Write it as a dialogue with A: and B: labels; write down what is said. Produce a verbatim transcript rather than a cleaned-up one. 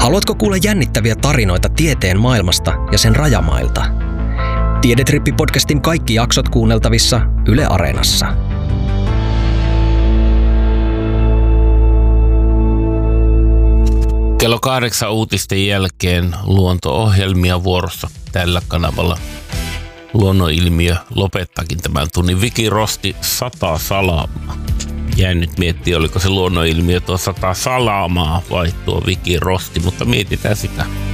A: Haluatko kuulla jännittäviä tarinoita tieteen maailmasta ja sen rajamailta? Tiedetrippi-podcastin kaikki jaksot kuunneltavissa Yle Areenassa.
B: Kello kahdeksan uutisten jälkeen luonto-ohjelmia vuorossa tällä kanavalla. Luonnonilmiö lopettaakin tämän tunnin. Viki Rosti sata salamaa. Jäin nyt miettiä, oliko se luonnonilmiö tuo sata salamaa vai tuo Viki Rosti, mutta mietitään sitä.